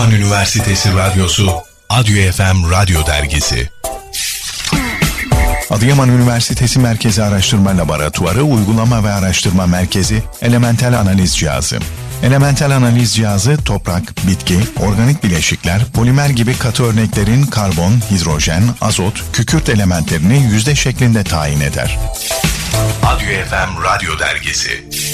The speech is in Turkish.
Adıyaman Üniversitesi Radyosu, Adyo FM Radyo Dergisi. Adıyaman Üniversitesi Merkezi Araştırma Laboratuvarı Uygulama ve Araştırma Merkezi Elementel Analiz Cihazı. Elementel analiz cihazı toprak, bitki, organik bileşikler, polimer gibi katı örneklerin karbon, hidrojen, azot, kükürt elementlerini yüzde şeklinde tayin eder. Adyo FM Radyo Dergisi.